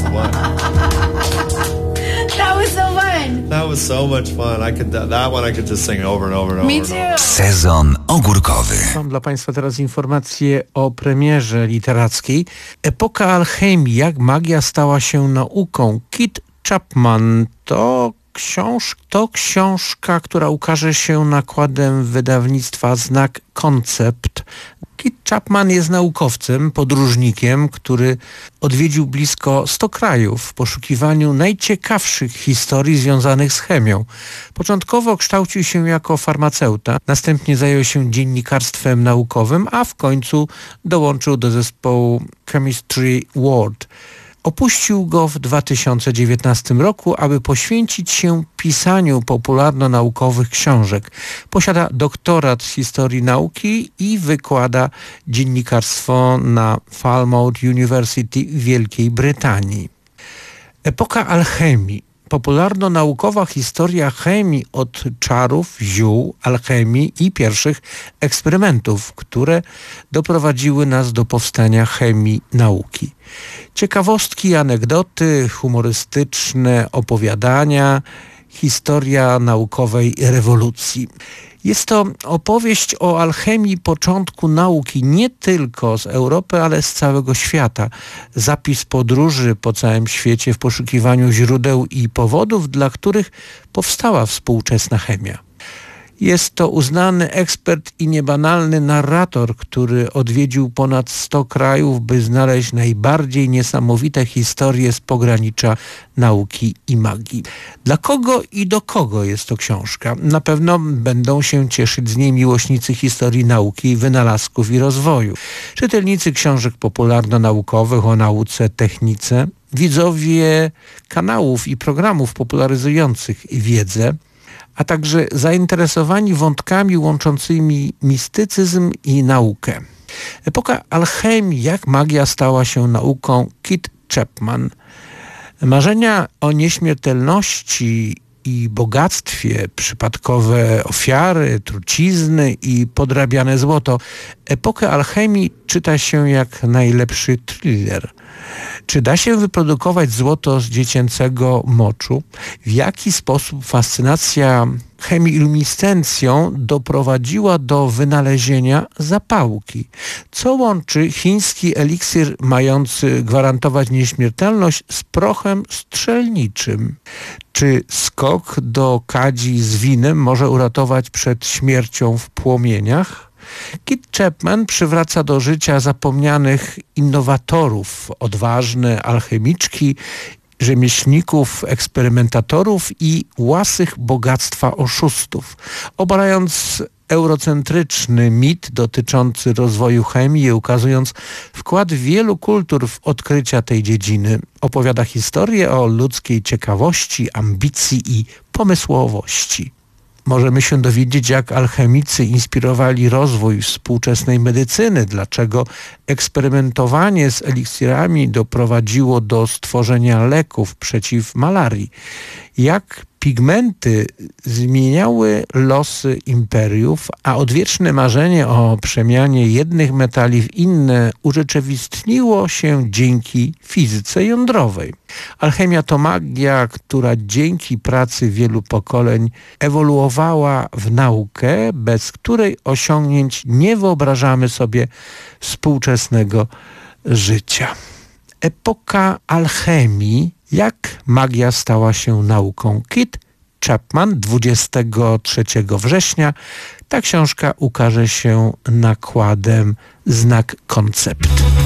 fun. That was so fun. That was so much fun. That one I could just sing over and over and over. Me too. Sezon ogórkowy. Mam dla Państwa teraz informację o premierze literackiej. Epoka alchemii, jak magia stała się nauką. Kit Chapman to książka, która ukaże się nakładem wydawnictwa Znak Koncept. Kit Chapman jest naukowcem, podróżnikiem, który odwiedził blisko 100 krajów w poszukiwaniu najciekawszych historii związanych z chemią. Początkowo kształcił się jako farmaceuta, następnie zajął się dziennikarstwem naukowym, a w końcu dołączył do zespołu Chemistry World. Opuścił go w 2019 roku, aby poświęcić się pisaniu popularno-naukowych książek. Posiada doktorat z historii nauki i wykłada dziennikarstwo na Falmouth University w Wielkiej Brytanii. Epoka alchemii. Popularno-naukowa historia chemii od czarów, ziół, alchemii i pierwszych eksperymentów, które doprowadziły nas do powstania chemii nauki. Ciekawostki, anegdoty, humorystyczne opowiadania, historia naukowej rewolucji. Jest to opowieść o alchemii początku nauki nie tylko z Europy, ale z całego świata. Zapis podróży po całym świecie w poszukiwaniu źródeł i powodów, dla których powstała współczesna chemia. Jest to uznany ekspert i niebanalny narrator, który odwiedził ponad 100 krajów, by znaleźć najbardziej niesamowite historie z pogranicza nauki i magii. Dla kogo i do kogo jest to książka? Na pewno będą się cieszyć z niej miłośnicy historii nauki, wynalazków i rozwoju. Czytelnicy książek popularno-naukowych o nauce, technice, widzowie kanałów i programów popularyzujących wiedzę, a także zainteresowani wątkami łączącymi mistycyzm i naukę. Epoka alchemii, jak magia stała się nauką. Kit Chapman. Marzenia o nieśmiertelności i bogactwie, przypadkowe ofiary, trucizny i podrabiane złoto. Epokę alchemii czyta się jak najlepszy thriller. Czy da się wyprodukować złoto z dziecięcego moczu? W jaki sposób fascynacja chemiluminescencją doprowadziła do wynalezienia zapałki? Co łączy chiński eliksir mający gwarantować nieśmiertelność z prochem strzelniczym? Czy skok do kadzi z winem może uratować przed śmiercią w płomieniach? Kit Chapman przywraca do życia zapomnianych innowatorów, odważne alchemiczki, rzemieślników, eksperymentatorów i łasych bogactwa oszustów. Obalając eurocentryczny mit dotyczący rozwoju chemii i ukazując wkład wielu kultur w odkrycia tej dziedziny, opowiada historię o ludzkiej ciekawości, ambicji i pomysłowości. Możemy się dowiedzieć, jak alchemicy inspirowali rozwój współczesnej medycyny, dlaczego eksperymentowanie z eliksirami doprowadziło do stworzenia leków przeciw malarii, jak pigmenty zmieniały losy imperiów, a odwieczne marzenie o przemianie jednych metali w inne urzeczywistniło się dzięki fizyce jądrowej. Alchemia to magia, która dzięki pracy wielu pokoleń ewoluowała w naukę, bez której osiągnięć nie wyobrażamy sobie współczesnego życia. Epoka alchemii, jak magia stała się nauką. Kit Chapman, 23 września. Ta książka ukaże się nakładem Znak Koncept.